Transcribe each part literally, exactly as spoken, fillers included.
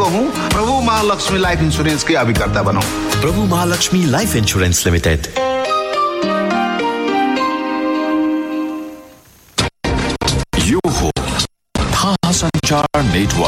हूँ, प्रभु Mahalakshmi life insurance के अभिकर्ता बनूं। प्रभु महालक्ष्मी लाइफ इंश्योरेंस लिमिटेड। यो हो थाहा संचार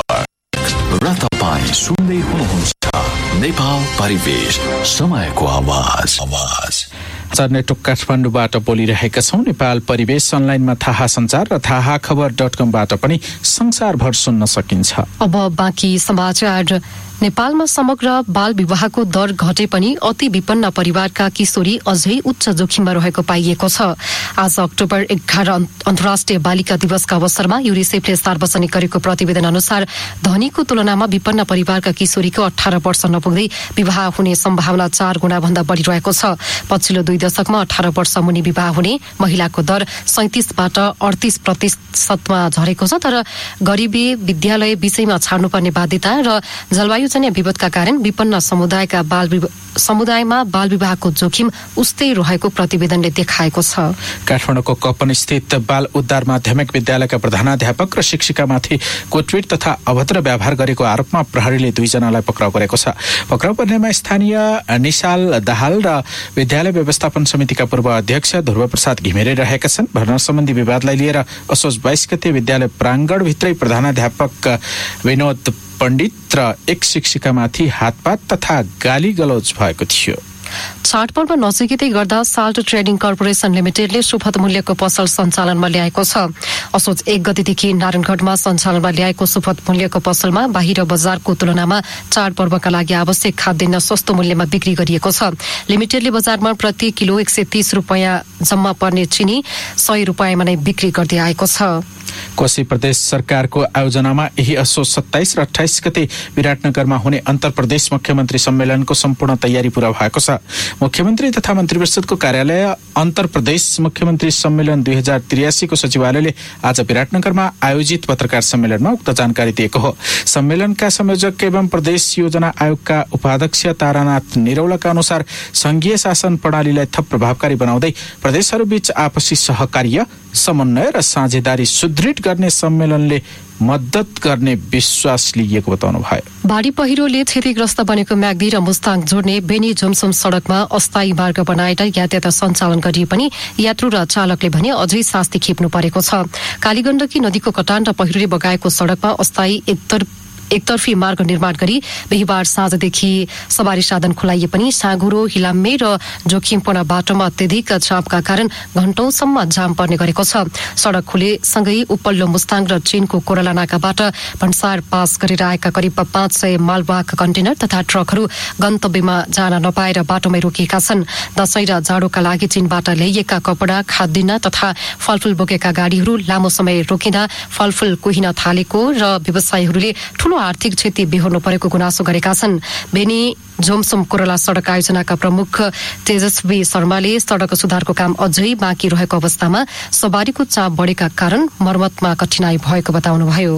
नेटवर्क र तपाईं सुन्दै हुनुहुन्छ नेपाल परिवेश समयको आवाज आवाज नेटवर्क काठमाडौँबाट बोलिरहेका छौं। नेपाल परिवेश अनलाइनमा थाहा संचार र थाहा खबर डट कमबाट पनि संसारभर सुन्न सकिन्छ। अब बाँकी समाचार। नेपालमा समग्र बाल विवाहको दर घटे पनि अति विपन्न परिवारका किशोरी अझै उच्च जोखिममा रहेको पाइएको छ। आज अक्टोबर एघार अन्तर्राष्ट्रिय बालिका दिवसका अवसरमा युनिसेफले सार्वजनिक गरेको प्रतिवेदन अनुसार धनीको तुलनामा विपन्न परिवारका किशोरीको अठार वर्ष नपुग्दै विवाह हुने सम्भावना चार गुणा भन्दा बढी रहेको छ। पछिल्लो दुई दशकमा अठार वर्ष मुनि विवाह हुने महिलाको दर सैंतीसबाट अडतीस प्रतिशतमा झरेको छ। तर गरिबी, विद्यालय विषयमा छाड्नुपर्ने बाध्यता र जलवायु जन्य विपदका कारण विपन्न समुदायका बाल समुदायमा बाल विवाहको जोखिम उस्तै रहेको प्रतिवेदनले देखाएको छ। काठमाडौँको कपन स्थित बाल उद्धार माध्यमिक विद्यालयका प्रधानाध्यापक र शिक्षिकामाथि कुटपिट तथा अभद्र व्यवहार गरेको आरोपमा प्रहरीले दुईजनालाई पक्राउ गरेको छ। पक्राउ पर्नेमा स्थानीय निशाल दाहाल र विद्यालय व्यवस्थापन समितिका पूर्व अध्यक्ष ध्रुव प्रसाद घिमिरे रहेका छन्। भर्ना सम्बन्धी विवादलाई लिएर असोज बाइस गते विद्यालय प्राङ्गणभित्रै प्रधानाध्यापक विनोद पण्डित र एक शिक्षिकामाथि हातपात तथा गाली गलौज भएको थियो। चाडपर्व नजिकै गर्दा साल्ट ट्रेडिङ कर्पोरेसन लिमिटेडले सुपथ मूल्यको पसल सञ्चालनमा ल्याएको छ। असोज एक गतेदेखि नारायणगढमा सञ्चालनमा ल्याएको सुपथ मूल्यको पसलमा बाहिर बजारको तुलनामा चाडपर्वका लागि आवश्यक खाद्यान्न सस्तो मूल्यमा बिक्री गरिएको छ। लिमिटेडले बजारमा प्रति किलो एक सय तीस रुपियाँ जम्मा पर्ने चिनी सय रुपियाँमा नै बिक्री गर्दै आएको छ। कोशी प्रदेश सरकारको आयोजनामा यही असोज सत्ताइस र अठाइस गते विराटनगरमा हुने अन्तर प्रदेश मुख्यमन्त्री सम्मेलनको सम्पूर्ण तयारी पूरा भएको छ। मुख्यमन्त्री तथा मन्त्री परिषदको कार्यालय अन्तर प्रदेश मुख्यमन्त्री सम्मेलन दुई हजार त्रियासी को सचिवालयले आज विराटनगरमा आयोजित पत्रकार सम्मेलनमा उक्त जानकारी दिएको हो। सम्मेलनका संयोजक एवं प्रदेश योजना आयोगका उपाध्यक्ष तारानाथ निरौलाका अनुसार संघीय शासन प्रणालीलाई थप प्रभावकारी बनाउँदै प्रदेशहरूबीच आपसी सहकार्य, समन्वय र साझेदारी सुदृढ गर्ने सम्मेलनले मद्दत गर्ने विश्वास लिएको बताउनु भयो। बाढी पहिरोले क्षतिग्रस्त बनेको म्याग्दी र मुस्ताङ जोड्ने बेनी झुमसुम सड़कमा अस्थायी मार्ग बनाएर यातायात सञ्चालन गरिए पनि यात्रु र चालकले भने अझै शास्ति खेप्नु परेको छ। कालीगण्डकी नदीको कटान र पहिरोले बगाएको सड़कमा अस्थायी एकतर एकतर्फी मार्ग निर्माण गरी बिहीबार साँझदेखि सवारी साधन खुलाइए पनि साँगुरो, हिलाम्मे र जोखिमपूर्ण बाटोमा अत्यधिक जामका कारण घण्टौंसम्म जाम पर्ने गरेको छ। सड़क खुलेसँगै उपल्लो मुस्ताङ र चीनको कोरला नाकाबाट भन्सार पास गरेर आएका करिब पाँच सय मालवाहक कन्टेनर तथा ट्रकहरू गन्तव्यमा जान नपाएर बाटोमै रोकिएका छन्। दशैं र जाडोका लागि चीनबाट ल्याइएका कपडा, खाद्यान्न तथा फलफूल बोकेका गाडीहरू लामो समय रोकिँदा फलफूल कुहिन थालेको र व्यवसायीहरूले ठूलो आर्थिक क्षति बेहोर्नु परेको गुनासो गरेका छन्। बेनी झोमसुम कोरला सड़क आयोजनाका प्रमुख तेजस्वी शर्माले सड़क सुधारको काम अझै बाँकी रहेको अवस्थामा सवारीको चाप बढेका कारण मर्मतमा कठिनाई भएको बताउनुभयो।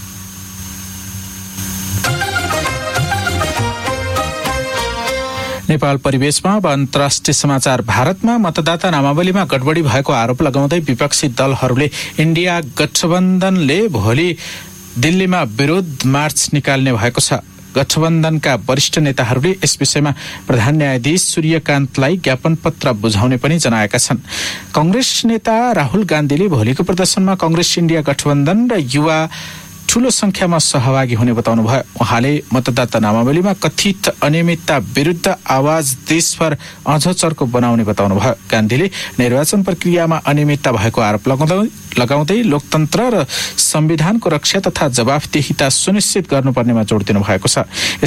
नेपाल परिवेशमा अब अन्तर्राष्ट्रिय समाचार। भारतमा मतदाता नामावलीमा गडबडी भएको आरोप लगाउँदै विपक्षी दलहरूले इन्डिया गठबन्धनले भोलि दिल्लीमा विरोध मार्च निकाल्ने भएको छ। गठबन्धनका वरिष्ठ नेताहरूले यस विषयमा प्रधान न्यायाधीश सूर्यकान्तलाई ज्ञापन पत्र बुझाउने पनि जनाएका छन्। कांग्रेस नेता राहुल गान्धीले भोलिको प्रदर्शनमा कांग्रेस इन्डिया गठबन्धन र युवा ठूलो संख्यामा सहभागी हुने बताउनु भयो। उहाँले मतदाता नामावलीमा कथित अनियमितता विरुद्ध आवाज देशभर अझ चर्को बनाउने बताउनु भयो। गान्धीले निर्वाचन प्रक्रियामा अनियमितता भएको आरोप लगाउँदै लगाउँदै लोकतन्त्र र संविधानको रक्षा तथा जवाफदेहिता सुनिश्चित गर्नुपर्नेमा जोड दिनु भएको छ।